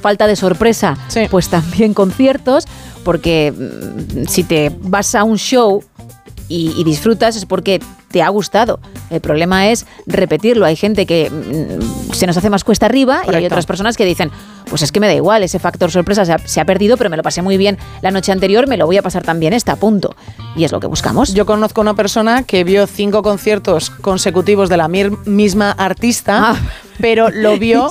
falta de sorpresa, Sí. pues también conciertos, porque si te vas a un show y disfrutas es porque te ha gustado. El problema es repetirlo. Hay gente que se nos hace más cuesta arriba. Correcto. Y hay otras personas que dicen, pues es que me da igual, ese factor sorpresa se ha perdido, pero me lo pasé muy bien la noche anterior, me lo voy a pasar también esta, punto. Y es lo que buscamos. Yo conozco a una persona que vio 5 conciertos consecutivos de la misma artista, pero lo vio...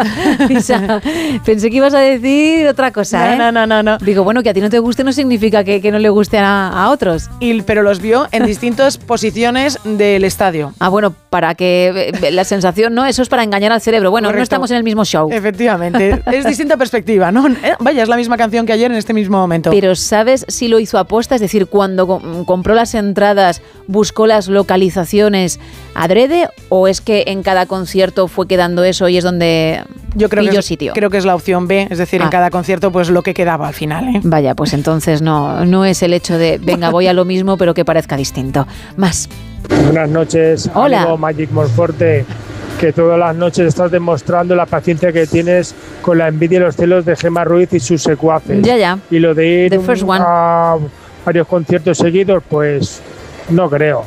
Isa, pensé que ibas a decir otra cosa, ¿eh? No. Digo, bueno, que a ti no te guste no significa que no le guste a otros. Pero los vio en distintas posiciones del estadio. Bueno, para que la sensación, ¿no? Eso es para engañar al cerebro. Bueno, Correcto. no estamos en el mismo show. Efectivamente. Es distinta perspectiva, ¿no? Vaya, es la misma canción que ayer en este mismo momento. Pero ¿sabes si lo hizo aposta? Es decir, cuando compró las entradas, buscó las localizaciones adrede, o es que en cada concierto fue quedando eso y es donde Yo creo pilló que sitio? creo que es la opción B, es decir, en cada concierto pues lo que quedaba al final, ¿eh? Vaya, pues entonces no es el hecho de, venga, voy a lo mismo, pero que parezca distinto. Más. Buenas noches, Hola. amigo Magic Monforte, que todas las noches estás demostrando la paciencia que tienes con la envidia y los celos de Gemma Ruiz y sus secuaces. Ya. Y lo de ir The first one. a varios conciertos seguidos, pues no creo.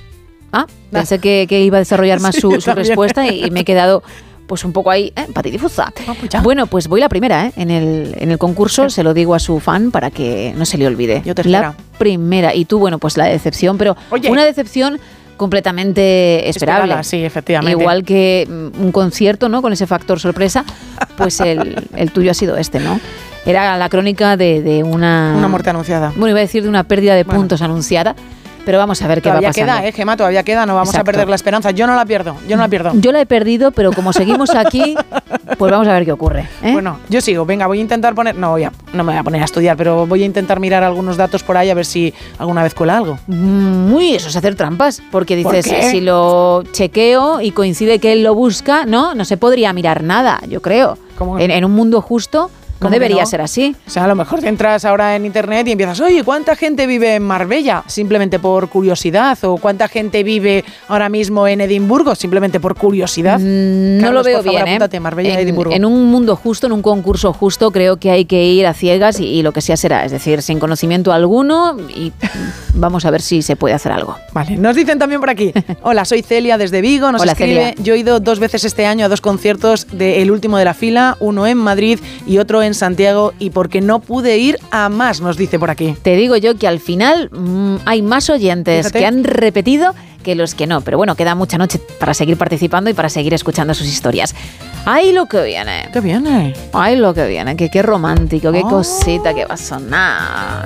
Pensé que iba a desarrollar más su respuesta y me he quedado pues un poco ahí, patidifuza. Bueno, pues voy la primera, en el concurso, se lo digo a su fan para que no se le olvide. Yo tercera. La primera. Y tú, bueno, pues la decepción, pero Oye. una decepción completamente esperable. Esperada, sí, efectivamente. Igual que un concierto, ¿no? Con ese factor sorpresa, pues el tuyo ha sido este, ¿no? Era la crónica de una muerte anunciada. Bueno, iba a decir de una pérdida de puntos anunciada, pero vamos a ver qué va pasando. Todavía queda, Gemma, todavía queda, no vamos Exacto. a perder la esperanza. Yo no la pierdo. Yo la he perdido, pero como seguimos aquí, pues vamos a ver qué ocurre, ¿eh? Bueno, yo sigo. Venga, voy a intentar poner... No me voy a poner a estudiar, pero voy a intentar mirar algunos datos por ahí a ver si alguna vez cuela algo. Eso es hacer trampas, porque dices, ¿Por qué? si lo chequeo y coincide que él lo busca, no se podría mirar nada, yo creo. En un mundo justo no ¿Cómo que debería no? ser así. O sea, a lo mejor te entras ahora en internet y empiezas, oye, ¿cuánta gente vive en Marbella? Simplemente por curiosidad. ¿O cuánta gente vive ahora mismo en Edimburgo? Simplemente por curiosidad. No Carlos, lo veo por favor, bien, apúntate, Marbella, Edimburgo. En un mundo justo, en un concurso justo, creo que hay que ir a ciegas y lo que sea será. Es decir, sin conocimiento alguno, y vamos a ver si se puede hacer algo. Vale, nos dicen también por aquí. Hola, soy Celia desde Vigo, nos Hola, escribe. Celia. Yo he ido 2 veces este año a 2 conciertos del último de la fila, uno en Madrid y otro en Santiago, y porque no pude ir a más, nos dice por aquí. Te digo yo que al final hay más oyentes Fíjate. que han repetido que los que no. Pero bueno, queda mucha noche para seguir participando y para seguir escuchando sus historias. ¡Ay, lo que viene! ¿Qué viene? ¡Ay, lo que viene! Que qué romántico, qué cosita que va a sonar.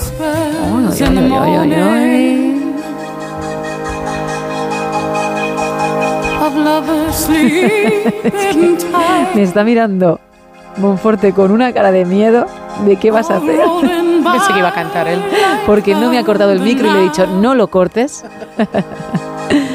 Uy, uy, uy, uy, uy. Me está mirando Monforte con una cara de miedo. ¿De qué vas a hacer? Pensé que iba a cantar él. Porque no me ha cortado el micro y le he dicho, no lo cortes.